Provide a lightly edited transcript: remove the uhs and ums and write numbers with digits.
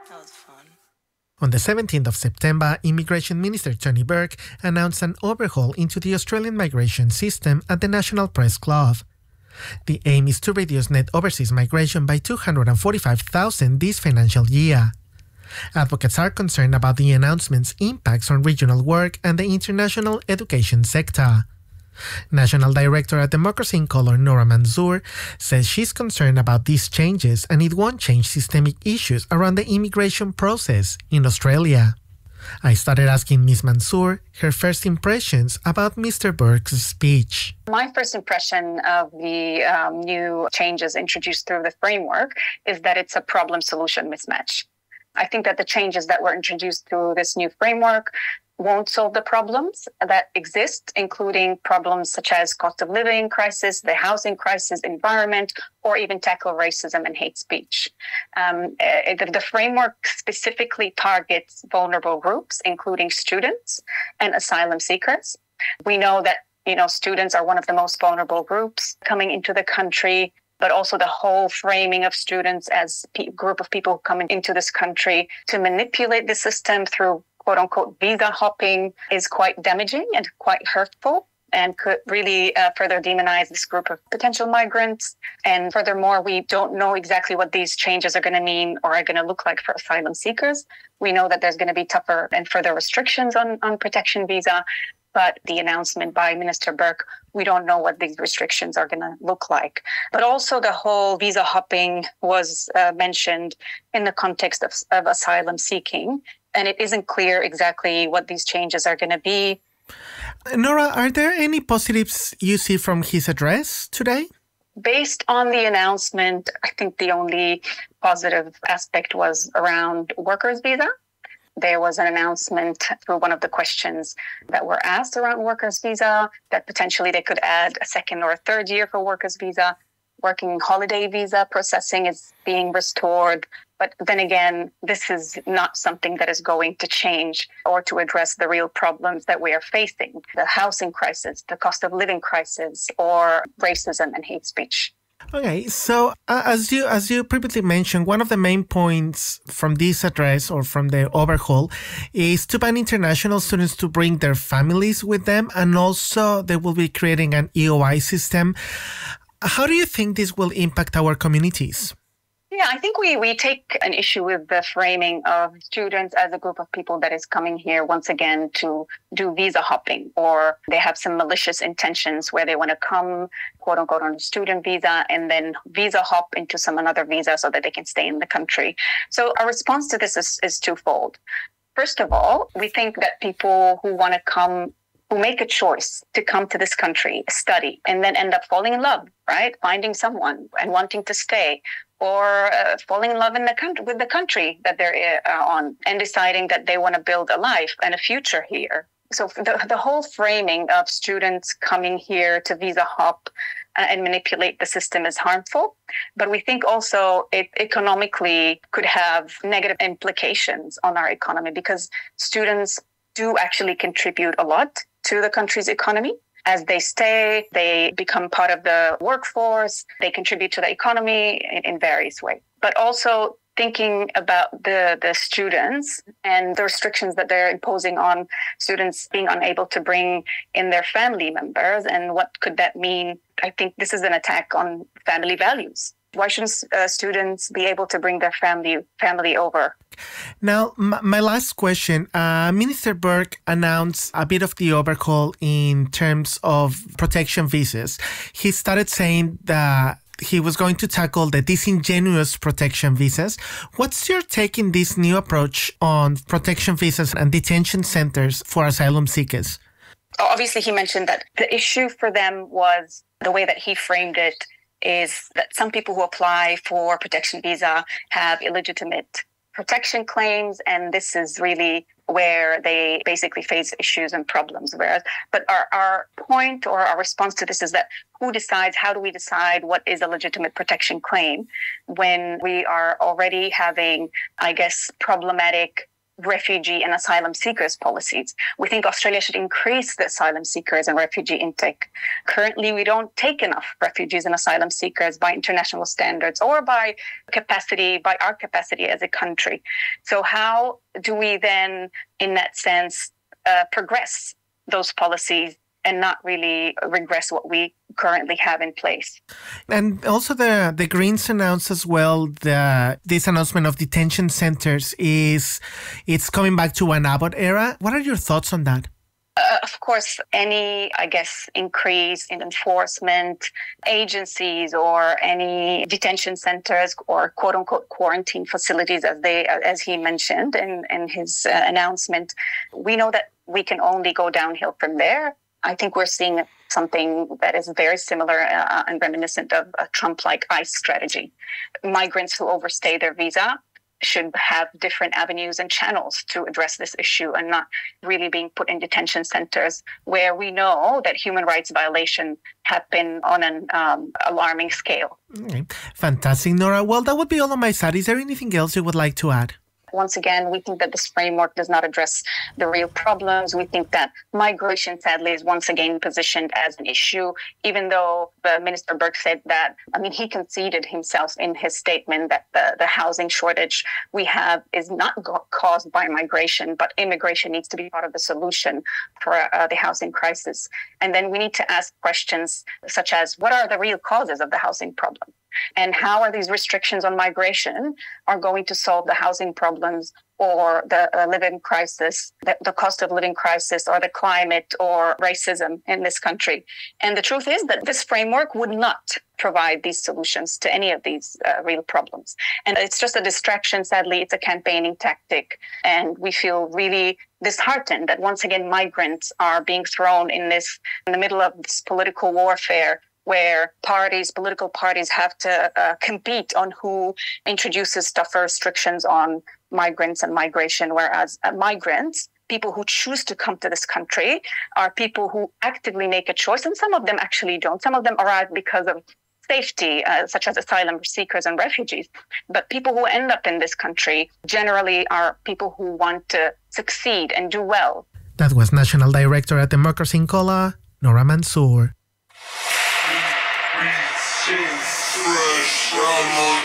That was fun. On the 17th of September, Immigration Minister Tony Burke announced an overhaul into the Australian migration system at the National Press Club. The aim is to reduce net overseas migration by 245,000 this financial year. Advocates are concerned about the announcement's impacts on regional work and the international education sector. National Director at Democracy in Colour, Nora Manzoor, says she's concerned about these changes and it won't change systemic issues around the immigration process in Australia. I started asking Ms. Manzoor her first impressions about Mr. Burke's speech. My first impression of the new changes introduced through the framework is that it's a problem-solution mismatch. I think that the changes that were introduced through this new framework won't solve the problems that exist, including problems such as cost of living crisis, the housing crisis, environment, or even tackle racism and hate speech. The framework specifically targets vulnerable groups, including students and asylum seekers. We know that students are one of the most vulnerable groups coming into the country, but also the whole framing of students as a group of people coming into this country to manipulate the system through quote-unquote visa hopping is quite damaging and quite hurtful and could really further demonize this group of potential migrants. And furthermore, we don't know exactly what these changes are going to mean or are going to look like for asylum seekers. We know that there's going to be tougher and further restrictions on protection visa, but the announcement by Minister Burke, we don't know what these restrictions are going to look like. But also the whole visa hopping was mentioned in the context of asylum seeking. And it isn't clear exactly what these changes are going to be. Nora, are there any positives you see from his address today? Based on the announcement, I think the only positive aspect was around workers' visa. There was an announcement through one of the questions that were asked around workers' visa that potentially they could add a second or a third year for workers' visa. Working holiday visa processing is being restored. But then again, this is not something that is going to change or to address the real problems that we are facing, the housing crisis, the cost of living crisis, or racism and hate speech. Okay, so as you previously mentioned, one of the main points from this address or from the overhaul is to ban international students to bring their families with them, and also they will be creating an EOI system. How do you think this will impact our communities? Yeah, I think we take an issue with the framing of students as a group of people that is coming here once again to do visa hopping, or they have some malicious intentions where they want to come, quote unquote, on a student visa and then visa hop into another visa so that they can stay in the country. So our response to this is twofold. First of all, we think that people who want to come, who make a choice to come to this country, study, and then end up falling in love, right? Finding someone and wanting to stay, or falling in love with the country that they're on and deciding that they want to build a life and a future here. So the whole framing of students coming here to visa hop and manipulate the system is harmful. But we think also it economically could have negative implications on our economy, because students do actually contribute a lot to the country's economy. As they stay, they become part of the workforce, they contribute to the economy in various ways. But also thinking about the students and the restrictions that they're imposing on students being unable to bring in their family members, and what could that mean? I think this is an attack on family values. Why shouldn't students be able to bring their family over? Now, my last question. Minister Burke announced a bit of the overhaul in terms of protection visas. He started saying that he was going to tackle the disingenuous protection visas. What's your take in this new approach on protection visas and detention centers for asylum seekers? Obviously, he mentioned that the issue for them was the way that he framed it is that some people who apply for protection visa have illegitimate protection claims, and this is really where they basically face issues and problems. But our point or our response to this is that how do we decide what is a legitimate protection claim when we are already having, I guess, problematic refugee and asylum seekers policies. We think Australia should increase the asylum seekers and refugee intake. Currently, we don't take enough refugees and asylum seekers by international standards or by our capacity as a country. So how do we then, in that sense, progress those policies and not really regress what we currently have in place? And also the Greens announced as well that this announcement of detention centers it's coming back to an Abbott era. What are your thoughts on that? Of course, any, increase in enforcement agencies or any detention centers or quote-unquote quarantine facilities, as he mentioned in his announcement, we know that we can only go downhill from there. I think we're seeing something that is very similar and reminiscent of a Trump-like ICE strategy. Migrants who overstay their visa should have different avenues and channels to address this issue and not really being put in detention centers where we know that human rights violations have been on an alarming scale. Okay. Fantastic, Nora. Well, that would be all on my side. Is there anything else you would like to add? Once again, we think that this framework does not address the real problems. We think that migration, sadly, is once again positioned as an issue, even though Minister Burke said that, he conceded himself in his statement that the housing shortage we have is not caused by migration, but immigration needs to be part of the solution for the housing crisis. And then we need to ask questions such as, what are the real causes of the housing problem? And how are these restrictions on migration are going to solve the housing problems or the living crisis, the cost of living crisis, or the climate or racism in this country? And the truth is that this framework would not provide these solutions to any of these real problems. And it's just a distraction. Sadly, it's a campaigning tactic. And we feel really disheartened that once again, migrants are being thrown in the middle of this political warfare where political parties have to compete on who introduces tougher restrictions on migrants and migration, whereas migrants, people who choose to come to this country, are people who actively make a choice, and some of them actually don't. Some of them arrive because of safety, such as asylum seekers and refugees. But people who end up in this country generally are people who want to succeed and do well. That was National Director at Democracy in COLA, Nora Mansour. Fresh